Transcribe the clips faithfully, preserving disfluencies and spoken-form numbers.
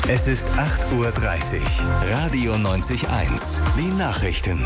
Es ist acht Uhr dreißig. Radio neunzig eins. Die Nachrichten.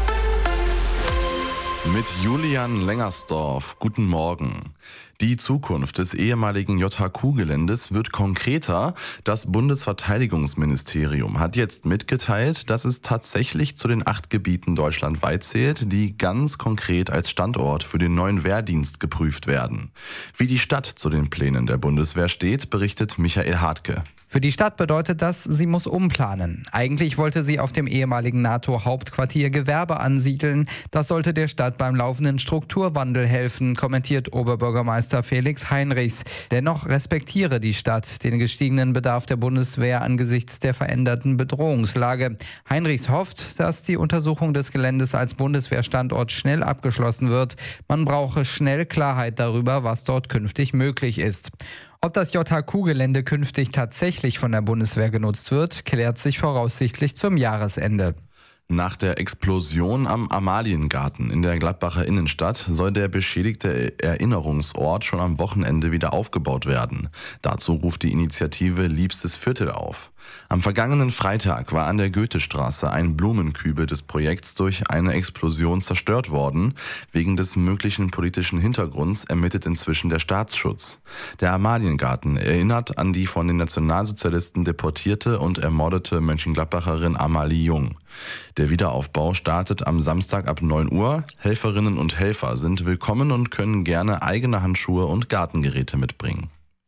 Mit Julian Lengersdorf. Guten Morgen. Die Zukunft des ehemaligen J H Q-Geländes wird konkreter. Das Bundesverteidigungsministerium hat jetzt mitgeteilt, dass es tatsächlich zu den acht Gebieten deutschlandweit zählt, die ganz konkret als Standort für den neuen Wehrdienst geprüft werden. Wie die Stadt zu den Plänen der Bundeswehr steht, berichtet Michael Hartke. Für die Stadt bedeutet das, sie muss umplanen. Eigentlich wollte sie auf dem ehemaligen NATO-Hauptquartier Gewerbe ansiedeln. Das sollte der Stadt beim laufenden Strukturwandel helfen, kommentiert Oberbürgermeister Felix Heinrichs. Dennoch respektiere die Stadt den gestiegenen Bedarf der Bundeswehr angesichts der veränderten Bedrohungslage. Heinrichs hofft, dass die Untersuchung des Geländes als Bundeswehrstandort schnell abgeschlossen wird. Man brauche schnell Klarheit darüber, was dort künftig möglich ist. Ob das J H Q-Gelände künftig tatsächlich von der Bundeswehr genutzt wird, klärt sich voraussichtlich zum Jahresende. Nach der Explosion am Amaliengarten in der Gladbacher Innenstadt soll der beschädigte Erinnerungsort schon am Wochenende wieder aufgebaut werden. Dazu ruft die Initiative Liebstes Viertel auf. Am vergangenen Freitag war an der Goethestraße ein Blumenkübel des Projekts durch eine Explosion zerstört worden. Wegen des möglichen politischen Hintergrunds ermittelt inzwischen der Staatsschutz. Der Amaliengarten erinnert an die von den Nationalsozialisten deportierte und ermordete Mönchengladbacherin Amalie Jung. Der Wiederaufbau startet am Samstag ab neun Uhr. Helferinnen und Helfer sind willkommen und können gerne eigene Handschuhe und Gartengeräte mitbringen.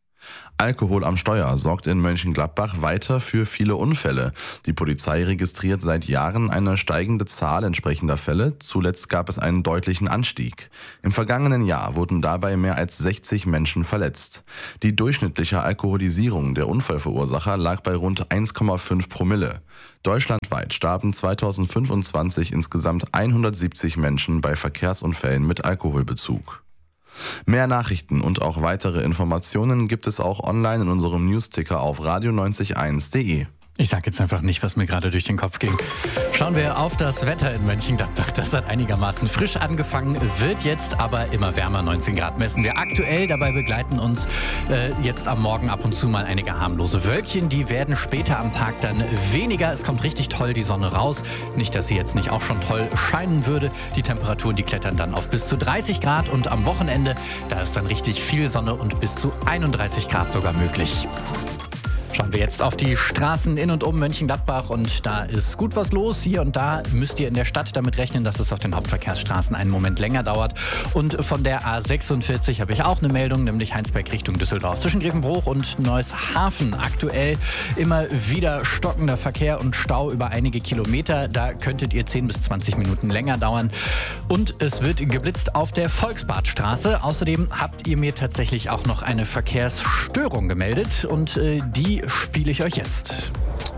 Alkohol am Steuer sorgt in Mönchengladbach weiter für viele Unfälle. Die Polizei registriert seit Jahren eine steigende Zahl entsprechender Fälle. Zuletzt gab es einen deutlichen Anstieg. Im vergangenen Jahr wurden dabei mehr als sechzig Menschen verletzt. Die durchschnittliche Alkoholisierung der Unfallverursacher lag bei rund eins Komma fünf Promille. Deutschlandweit starben zweitausendfünfundzwanzig insgesamt hundertsiebzig Menschen bei Verkehrsunfällen mit Alkoholbezug. Mehr Nachrichten und auch weitere Informationen gibt es auch online in unserem Newsticker auf radio neun eins punkt de. Ich sage jetzt einfach nicht, was mir gerade durch den Kopf ging. Schauen wir auf das Wetter in Mönchengladbach. Das hat einigermaßen frisch angefangen, wird jetzt aber immer wärmer. neunzehn Grad messen wir aktuell. Dabei begleiten uns äh, jetzt am Morgen ab und zu mal einige harmlose Wölkchen. Die werden später am Tag dann weniger. Es kommt richtig toll die Sonne raus. Nicht, dass sie jetzt nicht auch schon toll scheinen würde. Die Temperaturen, die klettern dann auf bis zu dreißig Grad. Und am Wochenende, da ist dann richtig viel Sonne und bis zu einunddreißig Grad sogar möglich. Schauen wir jetzt auf die Straßen in und um Mönchengladbach und da ist gut was los. Hier und da müsst ihr in der Stadt damit rechnen, dass es auf den Hauptverkehrsstraßen einen Moment länger dauert. Und von der A sechsundvierzig habe ich auch eine Meldung, nämlich Heinsberg Richtung Düsseldorf. Zwischen Grevenbruch und Neueshafen aktuell immer wieder stockender Verkehr und Stau über einige Kilometer. Da könntet ihr zehn bis zwanzig Minuten länger dauern. Und es wird geblitzt auf der Volksbadstraße. Außerdem habt ihr mir tatsächlich auch noch eine Verkehrsstörung gemeldet und äh, die spiele ich euch jetzt.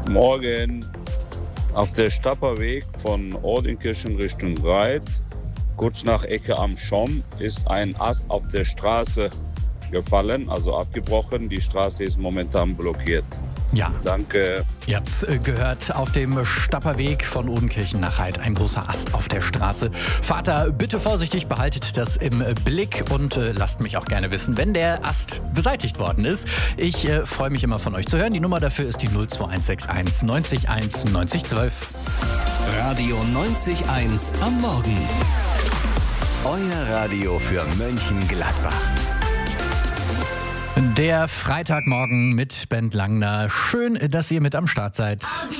Morgen auf der Stapperweg von Ordenkirchen Richtung Reit, kurz nach Ecke am Schomm, ist ein Ast auf der Straße gefallen, also abgebrochen. Die Straße ist momentan blockiert. Ja. Danke. Ihr habt es gehört, auf dem Stapperweg von Odenkirchen nach Reit, ein großer Ast auf der Straße. Fahrt da bitte vorsichtig, behaltet das im Blick und äh, lasst mich auch gerne wissen, wenn der Ast beseitigt worden ist. Ich äh, freue mich immer von euch zu hören. Die Nummer dafür ist die null zwei eins sechs eins neunzig eins neunzig zwölf. Radio neunzig eins am Morgen. Euer Radio für Mönchengladbach. Der Freitagmorgen mit Ben Langner. Schön, dass ihr mit am Start seid.